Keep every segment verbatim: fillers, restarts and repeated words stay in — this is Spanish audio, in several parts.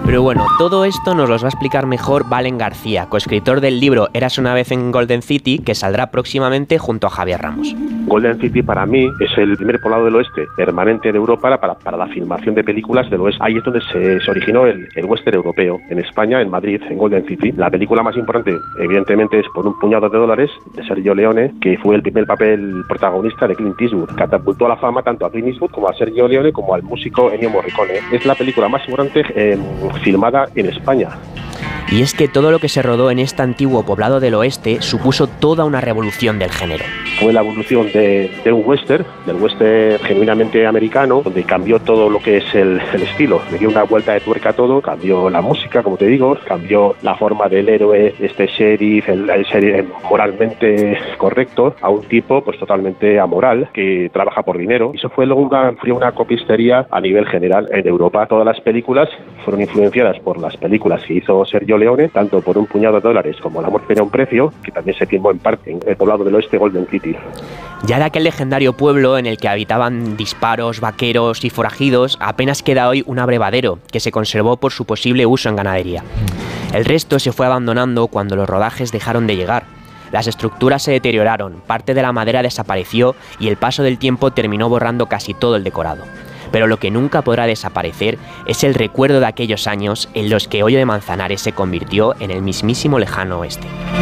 Pero bueno, todo esto nos los va a explicar mejor Valen García, coescritor del libro Érase una vez en Golden City, que saldrá próximamente junto a Javier Ramos. Golden City para mí es el primer poblado del oeste permanente de Europa para, para la filmación de películas del oeste. Ahí es donde se, se originó el, el western europeo, en España, en Madrid, en Golden City. La película más importante, evidentemente, es Por un puñado de dólares, de Sergio Leone, que fue el primer papel protagonista de Clint Eastwood. Catapultó a la fama tanto a Clint Eastwood como a Sergio Leone como al músico Ennio Morricone. Es la película más importante eh, filmada en España. Y es que todo lo que se rodó en este antiguo poblado del oeste supuso toda una revolución del género. Fue la evolución de, de un western, del western genuinamente americano, donde cambió todo lo que es el, el estilo. Le dio una vuelta de tuerca a todo, cambió la música, como te digo, cambió la forma del héroe, este sheriff, el, el sheriff moralmente correcto, a un tipo pues totalmente amoral, que trabaja por dinero. Y eso fue luego una, fue una copistería a nivel general en Europa. Todas las películas fueron influenciadas por las películas que hizo Sergio Leone, tanto Por un puñado de dólares como El amor tiene un precio, que también se filmó en parte en el poblado del oeste, Golden City. Ya de aquel legendario pueblo en el que habitaban disparos, vaqueros y forajidos, apenas queda hoy un abrevadero, que se conservó por su posible uso en ganadería. El resto se fue abandonando cuando los rodajes dejaron de llegar. Las estructuras se deterioraron, parte de la madera desapareció y el paso del tiempo terminó borrando casi todo el decorado. Pero lo que nunca podrá desaparecer es el recuerdo de aquellos años en los que Hoyo de Manzanares se convirtió en el mismísimo lejano oeste.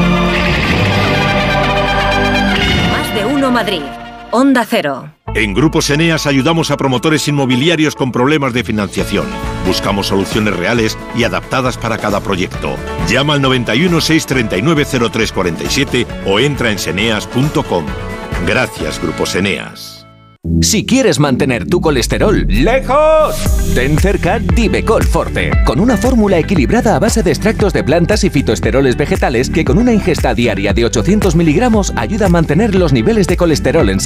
Más de uno Madrid. Onda Cero. En Grupos Eneas ayudamos a promotores inmobiliarios con problemas de financiación. Buscamos soluciones reales y adaptadas para cada proyecto. Llama al noventa y uno, seiscientos treinta y nueve, cero tres cuarenta y siete o entra en seneas punto com. Gracias, Grupos Eneas. Si quieres mantener tu colesterol lejos, ten cerca Divecol Forte, con una fórmula equilibrada a base de extractos de plantas y fitoesteroles vegetales que con una ingesta diaria de ochocientos miligramos ayuda a mantener los niveles de colesterol en